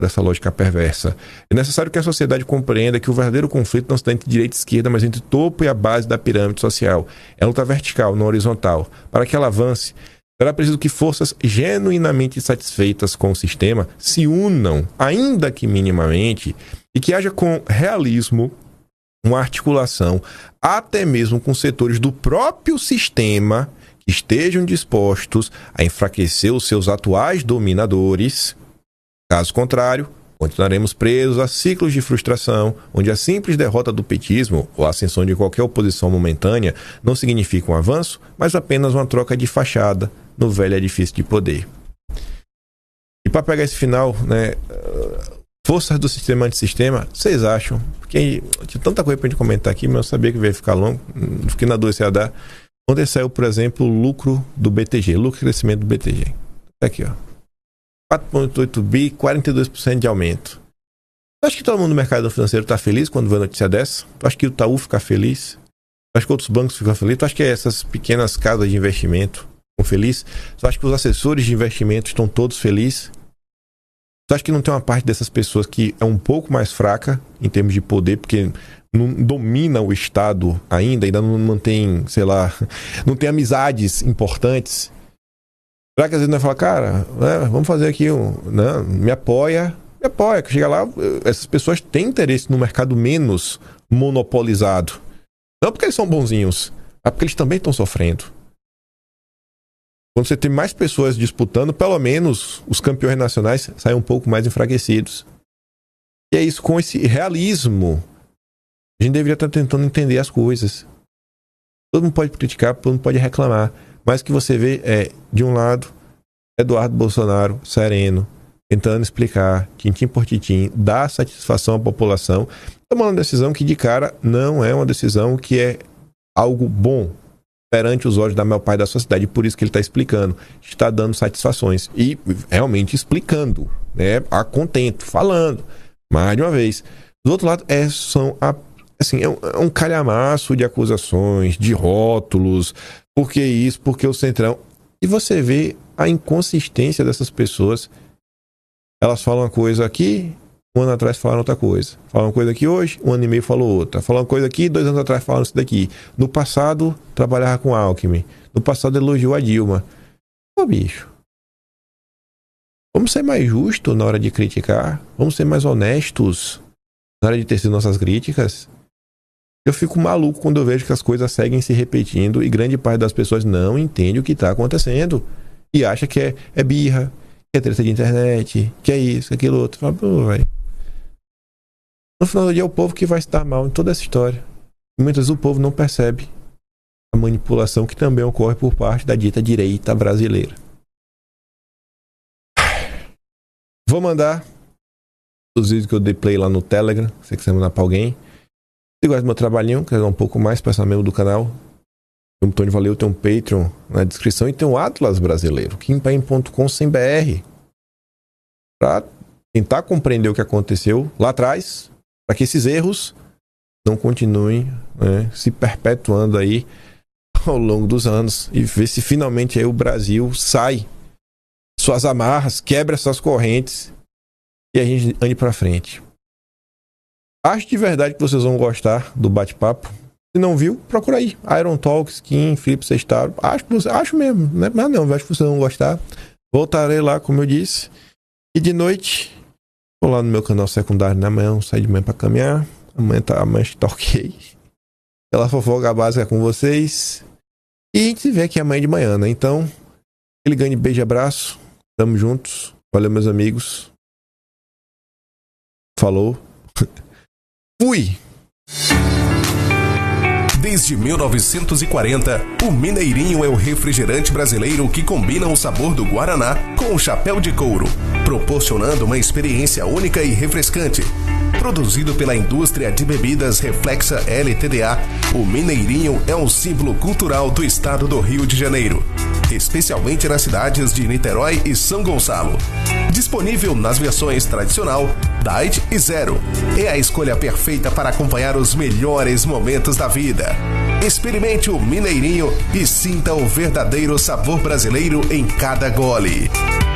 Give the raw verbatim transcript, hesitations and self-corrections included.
dessa lógica perversa. É necessário que a sociedade compreenda que o verdadeiro conflito não está entre direita e esquerda, mas entre o topo e a base da pirâmide social. É luta vertical, não horizontal. Para que ela avance, será preciso que forças genuinamente insatisfeitas com o sistema se unam, ainda que minimamente, e que haja com realismo uma articulação, até mesmo com setores do próprio sistema que estejam dispostos a enfraquecer os seus atuais dominadores. Caso contrário, continuaremos presos a ciclos de frustração, onde a simples derrota do petismo ou a ascensão de qualquer oposição momentânea não significa um avanço, mas apenas uma troca de fachada no velho edifício de poder. E para pegar esse final, né, forças do sistema antissistema, vocês acham? Porque tinha tanta coisa para a gente comentar aqui, mas eu sabia que ia ficar longo, fiquei na dúvida se ia dar. Ontem saiu, por exemplo, o lucro do B T G, lucro e crescimento do B T G. Tá aqui, ó. quatro vírgula oito bi, quarenta e dois por cento de aumento. Tu acha que todo mundo no mercado financeiro está feliz quando vê a notícia dessa? Tu acha que o Itaú fica feliz? Tu acha que outros bancos ficam felizes? Tu acha que essas pequenas casas de investimento ficam felizes? Tu acha que os assessores de investimento estão todos felizes? Tu acha que não tem uma parte dessas pessoas que é um pouco mais fraca em termos de poder, porque não domina o Estado ainda, ainda não mantém, sei lá, não tem amizades importantes? Será que às vezes não vai falar, cara, né, vamos fazer aqui, um, né, me apoia, me apoia, que chega lá, essas pessoas têm interesse no mercado menos monopolizado. Não porque eles são bonzinhos, mas porque eles também estão sofrendo. Quando você tem mais pessoas disputando, pelo menos os campeões nacionais saem um pouco mais enfraquecidos. E é isso, com esse realismo, a gente deveria estar tentando entender as coisas. Todo mundo pode criticar, todo mundo pode reclamar, mas o que você vê é, de um lado, Eduardo Bolsonaro, sereno, tentando explicar, tintim por tintim, dar satisfação à população, tomando uma decisão que de cara não é uma decisão que é algo bom perante os olhos da maior parte da sociedade, por isso que ele está explicando, está dando satisfações e realmente explicando, né, a contento, falando, mais de uma vez. Do outro lado, é, são a, assim, é um, é um calhamaço de acusações, de rótulos, por que isso, por que o Centrão, e você vê a inconsistência dessas pessoas. Elas falam uma coisa aqui, um ano atrás falaram outra coisa. Falam uma coisa aqui hoje, um ano e meio falou outra. Falam uma coisa aqui, dois anos atrás falaram isso daqui. No passado, trabalhava com Alckmin. No passado, elogiou a Dilma. Ô, bicho. Vamos ser mais justos na hora de criticar. Vamos ser mais honestos na hora de tecer nossas críticas. Eu fico maluco quando eu vejo que as coisas seguem se repetindo e grande parte das pessoas não entende o que está acontecendo. E acha que é, é birra, que é treta de internet, que é isso, que é aquilo outro. Fala, pô, velho. No final do dia é o povo que vai estar mal em toda essa história. E muitas vezes o povo não percebe a manipulação que também ocorre por parte da dita direita brasileira. Vou mandar os vídeos que eu dei play lá no Telegram, se você quiser mandar pra alguém. Se gosta do meu trabalhinho, quer dar um pouco mais para ser membro do canal, tem um Tony Valeu, tem um Patreon na descrição e tem um Atlas brasileiro, kimpaim ponto com ponto br, para tentar compreender o que aconteceu lá atrás, para que esses erros não continuem, né, se perpetuando aí ao longo dos anos e ver se finalmente aí o Brasil sai suas amarras, quebra suas correntes e a gente ande para frente. Acho de verdade que vocês vão gostar do bate-papo. Se não viu, procura aí. Iron Talks, Kim, Felipe Sextaro. Acho, que você, acho mesmo, né? Mas não, acho que vocês vão gostar. Voltarei lá, como eu disse. E de noite, vou lá no meu canal secundário na manhã, saio de manhã pra caminhar. Amanhã tá, amanhã tá ok. Aquela fofoca básica com vocês. E a gente se vê aqui amanhã de manhã, né? Então, aquele grande beijo e abraço. Tamo juntos. Valeu, meus amigos. Falou. Fui! Desde mil novecentos e quarenta, o Mineirinho é o refrigerante brasileiro que combina o sabor do Guaraná com o chapéu de couro, proporcionando uma experiência única e refrescante. Produzido pela indústria de bebidas Reflexa L T D A, o Mineirinho é um símbolo cultural do estado do Rio de Janeiro, especialmente nas cidades de Niterói e São Gonçalo. Disponível nas versões tradicional, Diet e Zero. É a escolha perfeita para acompanhar os melhores momentos da vida. Experimente o Mineirinho e sinta o verdadeiro sabor brasileiro em cada gole.